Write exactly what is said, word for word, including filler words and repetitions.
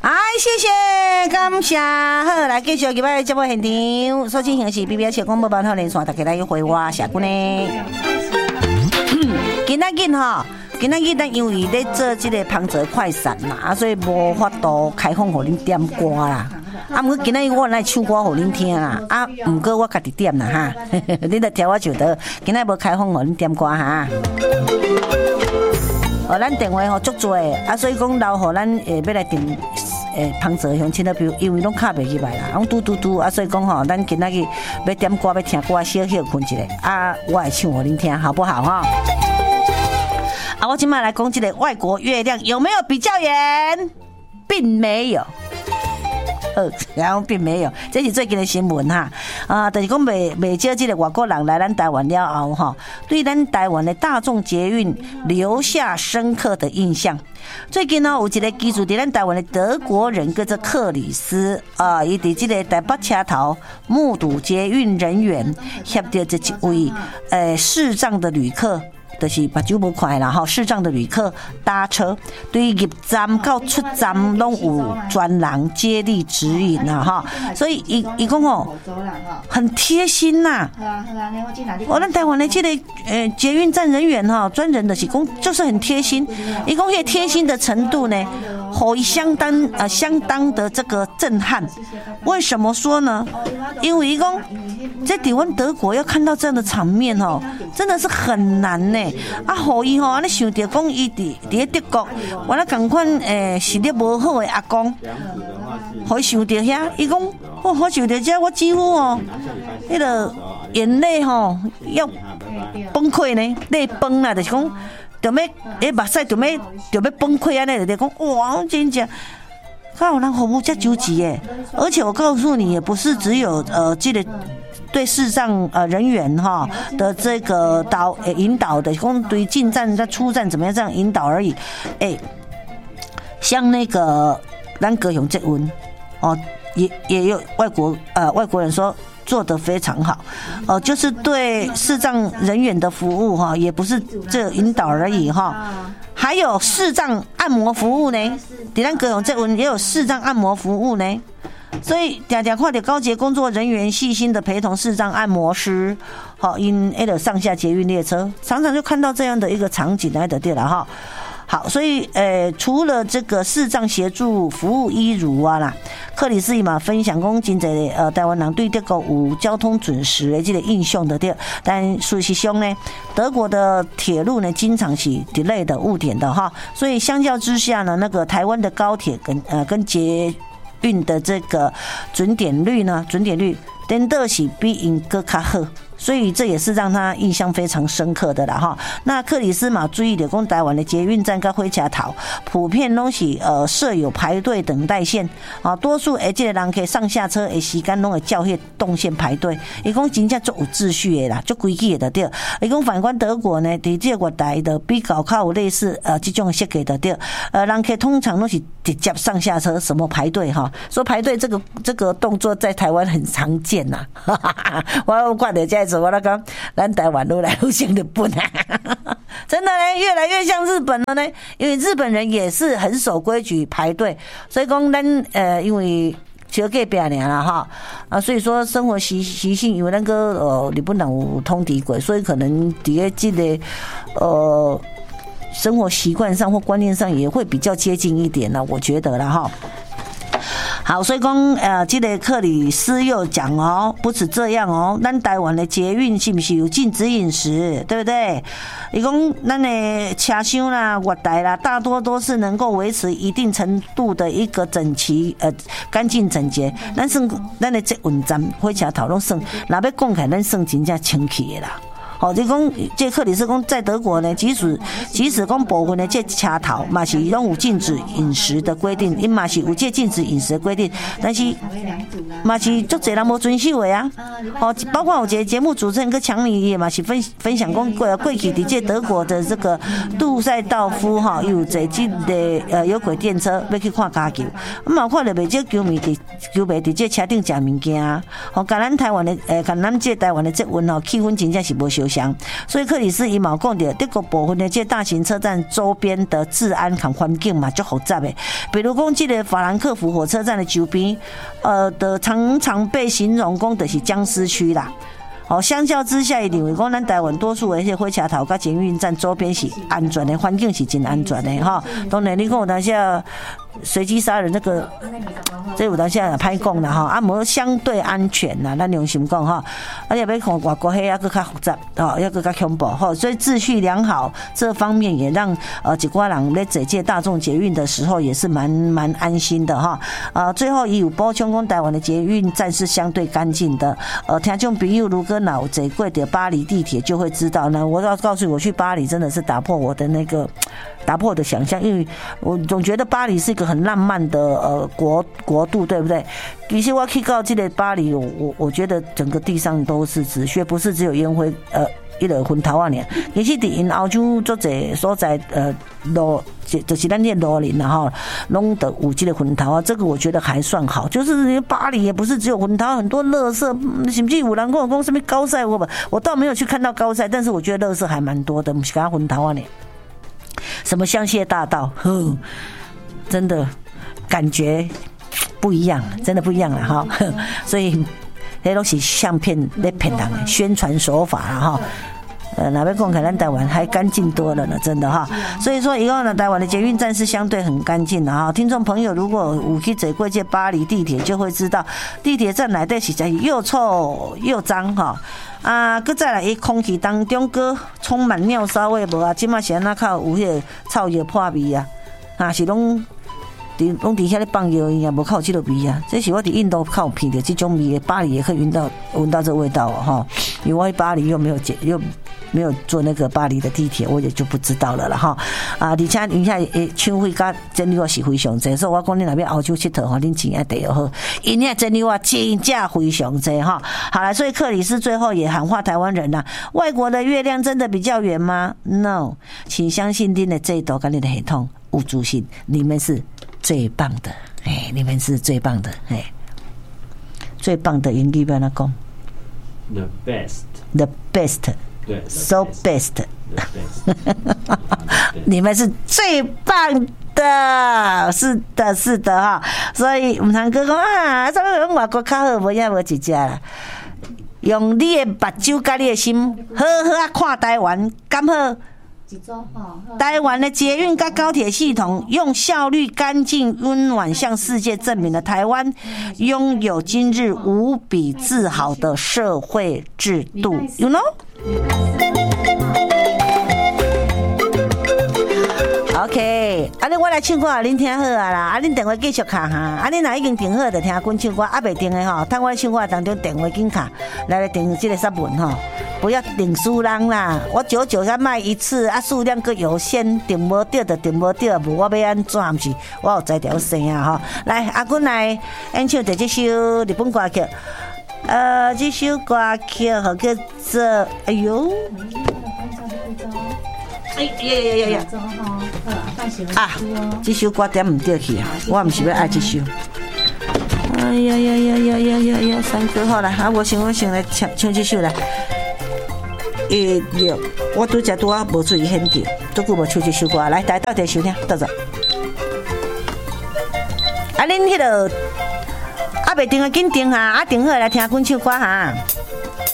哎，谢谢，感谢。好，来继续今摆节目现场，所进行是 B B S 广播报套连线，大家来回话下句呢。今仔日吼，今仔日咱因为咧做这个芳泽快闪嘛，啊，所以无法度开放互恁点歌啦。啊，毋过今仔日我来唱歌互恁听啦，啊，毋过我家己点啦哈，恁着听我就得，今仔无开放互恁点歌哈。哦，咱电话吼足多的，啊，所以讲留互咱诶要来订诶芳泽乡亲的，比如因为拢卡袂入来啦，拢嘟嘟嘟，啊，所以讲吼，咱今仔日要点歌要听歌，小小困一下，啊，我会唱互恁听，好不好哈？啊，我今麦来讲这个外国月亮有没有比较圆，并没有。呃，然后并没有，这是最近的新闻哈。啊，就是讲未未少这个外国人来咱台湾了后哈，对咱台湾的大众捷运留下深刻的印象。最近呢，有一个居住在咱台湾的德国人叫做克里斯啊，伊伫这个台北车头目睹捷运人员翕到这一位呃视障的旅客。就是目睭无看啦吼，视障的旅客搭车，对入站到出站拢有专人接力指引啦哈，所以伊伊讲哦，很贴心呐。我咱台湾的这个呃捷运站人员哈，专人的是讲就是很贴心，伊讲迄贴心的程度呢，互伊相当呃相当的这个震撼。为什么说呢？因为伊讲在台湾德国要看到这样的场面哦，真的是很难呢。啊，互伊吼，安尼想着讲伊伫伫咧德国，原来共款诶视力无好诶阿公，互伊想着遐，伊讲，我我想着遮，我几乎哦，迄个眼泪吼要崩溃呢，泪崩啦，就是讲，就要诶目屎就要就要崩溃安尼，就讲哇，真正。看有人服务这周急耶，而且我告诉你，也不是只有呃这个对视障呃人员哈的这个导呃引导的，光对进站在出站怎么样这样引导而已。哎，像那个咱高雄捷运哦，也也有外国呃外国人说做得非常好，呃，就是对视障人员的服务哈，也不是这引导而已哈。还有视障按摩服务呢，伫咱高雄捷运也有视障按摩服务呢，所以常常看到高捷工作人员细心的陪同视障按摩师，好，因迄个上下捷运列车，常常就看到这样的一个场景来的对了哈。好，所以呃，除了这个视障协助服务一如啊啦，克里斯伊嘛分享讲真侪呃台湾人对这个有交通准时的这个印象的对，但事实上呢，德国的铁路呢经常是 delay 的误点的哈，所以相较之下呢，那个台湾的高铁跟呃跟捷运的这个准点率呢，准点率真的是比因更较好。所以这也是让他印象非常深刻的啦哈。那克里斯嘛注意的，讲台湾的捷运站跟火车头普遍拢是呃设有排队等待线啊，多数诶这个人可以上下车的时间拢会照迄动线排队。伊讲真正足有秩序的啦，足规矩的对。伊讲反观德国呢，伫这个月台的比较较有类似呃这种设计的对，呃人可以通常都是直接上下车，什么排队哈？说排队这个这个动作在台湾很常见呐、啊，我我看到这。我那个咱台湾越来越像日本啊，真的呢，越来越像日本了呢。因为日本人也是很守规矩排队，所以讲咱呃，因为小隔壁年啦哈啊，所以说生活习习性，因为那个呃日本人有通敌鬼，所以可能底下这个呃生活习惯上或观念上也会比较接近一点啦，我觉得啦哈。好，所以讲，呃，这个克里斯又讲哦，不止这样哦，咱台湾的捷运是不是有禁止饮食，对不对？伊讲咱的车厢啦、月台啦，大多都是能够维持一定程度的一个整齐、呃干净整洁。咱算咱的捷运站、火车头拢算，若要讲起来，咱算真正清气的啦。哦，你讲这克里斯讲在德国呢，即使即使讲部分的这车头嘛是拢有禁止饮食的规定，因嘛是有这禁止饮食的规定，但是嘛是足侪人无遵守的啊。哦，包括有一个节目主持人跟强尼也嘛是分分享讲过过去伫这德国的这个杜塞道夫哈，有坐这个呃有轨电车要去看家球，咁嘛看到袂少球迷伫球迷伫这车顶食物件啊。哦，甲咱台湾的诶，甲咱这台湾的这运哦气氛真正是无相。 降。所以克里斯伊嘛讲到，德国部分的这大型车站周边的治安和环境嘛就复杂的，比如讲这个法兰克福火车站的周边，呃的常常被形容讲的是僵尸区啦。哦，相较之下，一定会讲咱台湾多数的迄些火车头甲捷运站周边是安全的，环境是真安全的哈。当然，你讲有当下随机杀人这个，这有当下也歹讲啦哈。啊，无相对安全啦，咱用心讲哈。而且要看外国迄还佫较复杂，哦，还佫较恐怖哈。所以秩序良好这方面也让呃一寡人咧坐这大众捷运的时候也是蛮蛮安心的哈。呃，最后也有补充讲，台湾的捷运站是相对干净的。呃，听众朋友如果老坐过的巴黎地铁就会知道呢。我要告诉你，我去巴黎真的是打破我的那个打破我的想象，因为我总觉得巴黎是一个很浪漫的呃国国度，对不对？其实我去到这个巴黎，我我我觉得整个地上都是纸屑，不是只有烟灰呃。一个昏头啊呢，其实伫因欧洲做者所在呃路，就是咱这路林然后弄得有这个昏头啊，这个我觉得还算好。就是巴黎也不是只有昏头，很多垃圾，甚至有人跟我讲什么高赛，我我倒没有去看到高赛，但是我觉得垃圾还蛮多的，不是讲昏头啊呢。什么香榭大道，呵，真的感觉不一样，真的不一样了哈。所以那都是相片在骗人的宣传手法啦哈。呃，哪边讲起来，台湾还干净多了呢，真的哈。所以说，以后呢，台湾的捷运站是相对很干净的哈。听众朋友，如果有去坐过这巴黎地铁，就会知道地铁站内底实在是又臭又脏哈。啊，搁再来，伊空气当中搁充满尿骚味无啊？即马是安那靠有迄个臭药破味啊？啊，是拢。伫拢伫遐咧放药伊啊，无靠即个味啊！这是我伫印度靠闻到这种味，巴黎也可以闻到闻到这味道哦哈。因为我巴黎又没有又没有坐那个巴黎的地铁，我也就不知道了啦哈。啊，而且你看诶，抢费甲真理话是非常济，所以我讲你那边欧洲佚佗吼，恁钱也得好，因遐真理话真正非常济哈。好了，所以克里斯最后也喊话台湾人呐、啊：外国的月亮真的比较圆吗 ？No， 请相信恁的制度跟你的系统有自信，你们是。最棒的，哎，你们是最棒的，哎，最棒的英语要哪讲 ？The best. The best. 对 ，so best. The best. 你们是最棒的，是的，是的哈。所以唔通哥讲啊，怎么用外国较好，无影无一只啦。用你的目睭甲你的心，好好啊看台湾，敢好？台湾的捷运跟高铁系统用效率、干净、温暖向世界证明了台湾拥有今日无比自豪的社会制度 ，you know？OK， 啊，你我来唱歌，恁听好啊啦，啊，恁电话继续卡哈，啊，恁若已经订好就听阮唱歌，啊，未订的吼，趁我唱歌当中电话紧卡，来来订这个杀文吼。不要顶输人啦！我久久才卖一次啊，数量个有限，顶无到就顶无到，无我要安怎不是？我有在条线啊哈！来，阿君来演唱的这首日本歌曲，呃，这首歌曲好叫做哎呦，哎呀呀呀呀！啊，这首歌点唔对去啊！我唔是要爱这首。哎呀呀呀呀呀呀呀！三哥好了，啊，我先我先来唱唱这首来。诶，六，我拄则拄啊无注意现场，足久无唱这首歌，来，大家到底收听，到着。啊，恁迄个啊未定的紧定哈，啊定好来听阮唱歌哈。